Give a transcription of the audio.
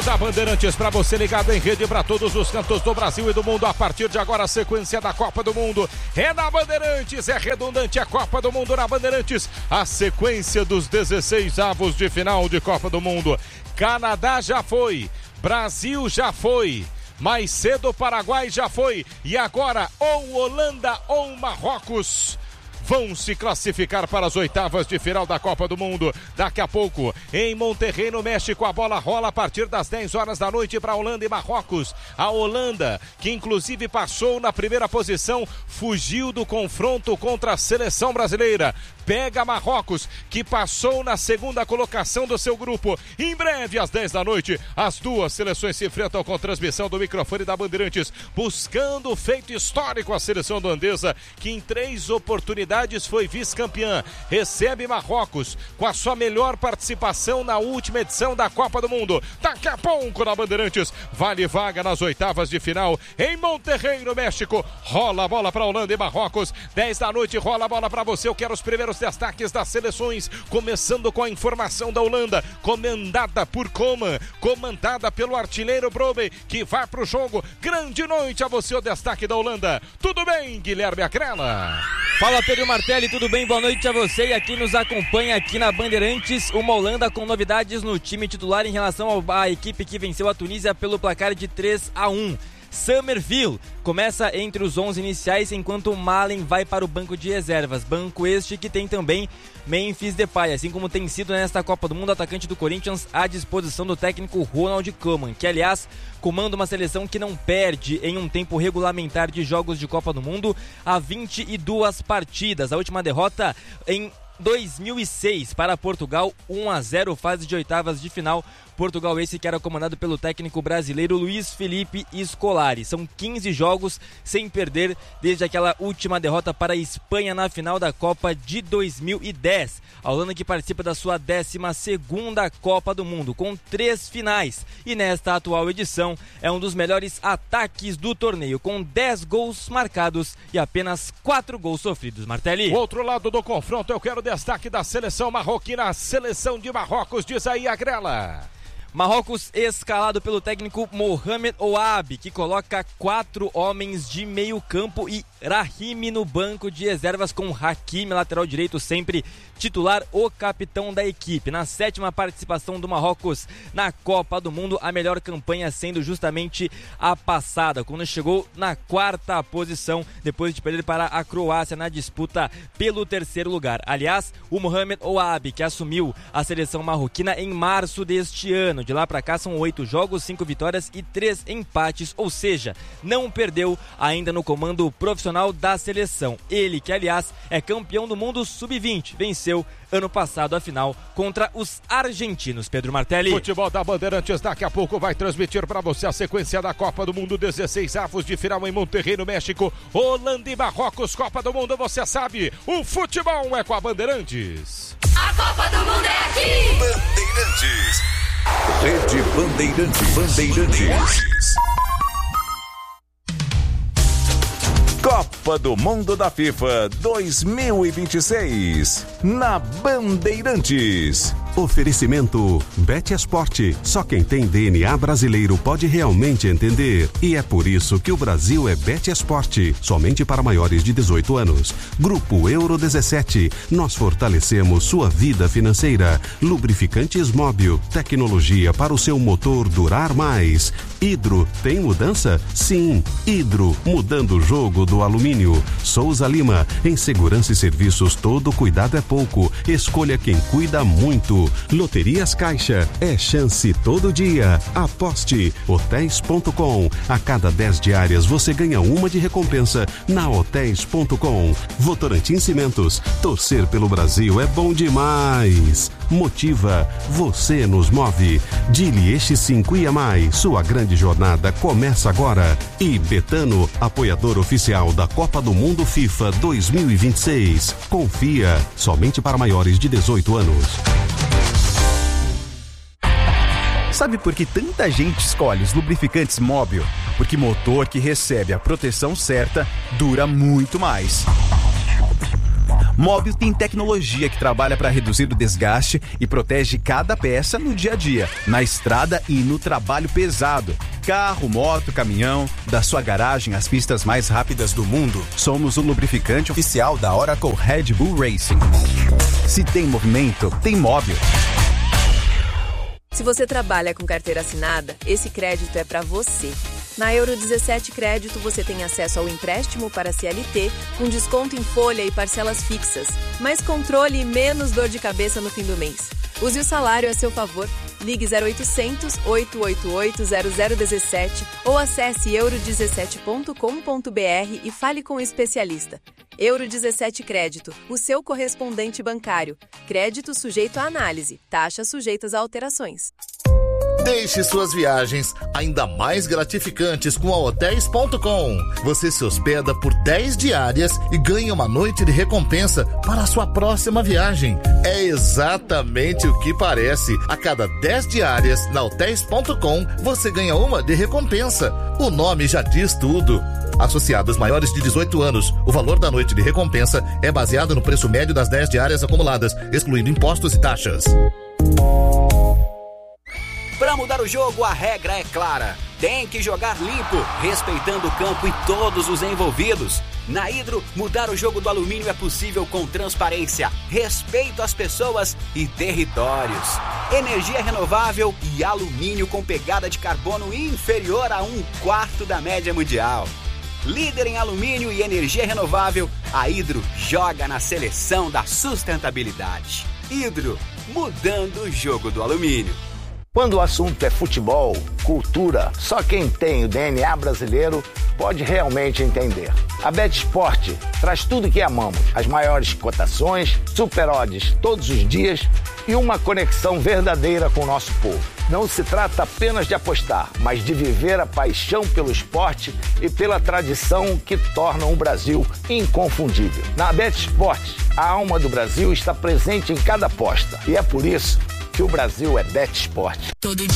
da Bandeirantes para você ligado em rede para todos os cantos do Brasil e do mundo. A partir de agora a sequência da Copa do Mundo é na Bandeirantes, é redundante a Copa do Mundo na Bandeirantes. A sequência dos 16avos de final de Copa do Mundo. Canadá já foi, Brasil já foi, mais cedo o Paraguai já foi e agora ou Holanda ou Marrocos vão se classificar para as oitavas de final da Copa do Mundo. Daqui a pouco, em Monterrey, no México, a bola rola a partir das 10 horas da noite para Holanda e Marrocos. A Holanda, que inclusive passou na primeira posição, fugiu do confronto contra a seleção brasileira. Pega Marrocos, que passou na segunda colocação do seu grupo. Em breve, às 10 da noite, as duas seleções se enfrentam com transmissão do microfone da Bandeirantes, buscando o feito histórico. A seleção holandesa, que em 3 oportunidades foi vice-campeã, recebe Marrocos com a sua melhor participação na última edição da Copa do Mundo. Daqui a pouco na Bandeirantes, vale vaga nas oitavas de final em Monterrey, no México. Rola a bola para Holanda e Marrocos, 10 da noite, rola a bola para você. Eu quero os primeiros destaques das seleções, começando com a informação da Holanda, comandada por Coman, comandada pelo artilheiro Brobbey, que vai para o jogo. Grande noite a você, o destaque da Holanda. Tudo bem, Guilherme Acrela? Fala, Pedro Martelli, tudo bem? Boa noite a você e a quem nos acompanha aqui na Bandeirantes. Uma Holanda com novidades no time titular em relação à equipe que venceu a Tunísia pelo placar de 3-1. Summerville começa entre os 11 iniciais, enquanto o Malen vai para o banco de reservas. Banco este que tem também Memphis Depay, assim como tem sido nesta Copa do Mundo, atacante do Corinthians à disposição do técnico Ronald Koeman, que aliás comanda uma seleção que não perde em um tempo regulamentar de jogos de Copa do Mundo há 22 partidas. A última derrota em 2006 para Portugal, 1-0, fase de oitavas de final. Portugal esse que era comandado pelo técnico brasileiro Luiz Felipe Scolari. São 15 jogos sem perder desde aquela última derrota para a Espanha na final da Copa de 2010. A Holanda que participa da sua 12ª Copa do Mundo, com 3 finais. E nesta atual edição é um dos melhores ataques do torneio, com 10 gols marcados e apenas 4 gols sofridos. Martelli. O outro lado do confronto, eu quero destaque da seleção marroquina, a seleção de Marrocos, diz aí Agrela. Marrocos escalado pelo técnico Mohamed Ouabi, que coloca 4 homens de meio campo e Rahimi no banco de reservas, com Hakimi, lateral direito, sempre titular, o capitão da equipe. Na 7ª participação do Marrocos na Copa do Mundo, a melhor campanha sendo justamente a passada, quando chegou na 4ª posição, depois de perder para a Croácia na disputa pelo 3º lugar. Aliás, o Mohamed Ouabi, que assumiu a seleção marroquina em março deste ano. De lá para cá são 8 jogos, 5 vitórias e 3 empates, ou seja, não perdeu ainda no comando profissional da seleção. Ele que, aliás, é campeão do mundo sub-20, venceu ano passado a final contra os argentinos. Pedro Martelli. Futebol da Bandeirantes daqui a pouco vai transmitir para você a sequência da Copa do Mundo, 16avos de final em Monterrey, no México. Holanda e Marrocos, Copa do Mundo, você sabe, o futebol é com a Bandeirantes. A Copa do Mundo é aqui. Bandeirantes. Rede Bandeirantes. Copa do Mundo da FIFA 2026 na Bandeirantes. Oferecimento Bet Esporte. Só quem tem DNA brasileiro pode realmente entender. E é por isso que o Brasil é Bet Esporte. Somente para maiores de 18 anos. Grupo Euro 17. Nós fortalecemos sua vida financeira. Lubrificantes Móbil. Tecnologia para o seu motor durar mais. Hidro. Tem mudança? Sim. Hidro. Mudando o jogo do alumínio. Souza Lima. Em segurança e serviços, todo cuidado é pouco. Escolha quem cuida muito. Loterias Caixa, é chance todo dia. Aposte. Hotéis.com. A cada 10 diárias você ganha uma de recompensa na Hotéis.com. Votorantim Cimentos. Torcer pelo Brasil é bom demais. Motiva. Você nos move. Dili Eixi 5 IAMAI. Sua grande jornada começa agora. E Betano, apoiador oficial da Copa do Mundo FIFA 2026. Confia. Somente para maiores de 18 anos. Sabe por que tanta gente escolhe os lubrificantes Móbil? Porque motor que recebe a proteção certa dura muito mais. Móbil tem tecnologia que trabalha para reduzir o desgaste e protege cada peça no dia a dia, na estrada e no trabalho pesado. Carro, moto, caminhão, da sua garagem às pistas mais rápidas do mundo. Somos o lubrificante oficial da Oracle Red Bull Racing. Se tem movimento, tem Móbil. Se você trabalha com carteira assinada, esse crédito é para você. Na Euro 17 Crédito, você tem acesso ao empréstimo para CLT, com desconto em folha e parcelas fixas. Mais controle e menos dor de cabeça no fim do mês. Use o salário a seu favor. Ligue 0800 888 0017 ou acesse euro17.com.br e fale com o especialista. Euro 17 Crédito, o seu correspondente bancário. Crédito sujeito à análise. Taxas sujeitas a alterações. Deixe suas viagens ainda mais gratificantes com a Hotels.com. Você se hospeda por 10 diárias e ganha uma noite de recompensa para a sua próxima viagem. É exatamente o que parece. A cada 10 diárias na Hotels.com, você ganha uma de recompensa. O nome já diz tudo. Associados maiores de 18 anos, o valor da noite de recompensa é baseado no preço médio das 10 diárias acumuladas, excluindo impostos e taxas. Para mudar o jogo, a regra é clara. Tem que jogar limpo, respeitando o campo e todos os envolvidos. Na Hidro, mudar o jogo do alumínio é possível com transparência, respeito às pessoas e territórios. Energia renovável e alumínio com pegada de carbono inferior a 1/4 da média mundial. Líder em alumínio e energia renovável, a Hidro joga na seleção da sustentabilidade. Hidro, mudando o jogo do alumínio. Quando o assunto é futebol, cultura, só quem tem o DNA brasileiro pode realmente entender. A BetSport traz tudo que amamos, as maiores cotações, super odds todos os dias e uma conexão verdadeira com o nosso povo. Não se trata apenas de apostar, mas de viver a paixão pelo esporte e pela tradição que tornam o Brasil inconfundível. Na BetSport, a alma do Brasil está presente em cada aposta e é por isso que o Brasil é BetSport. Todo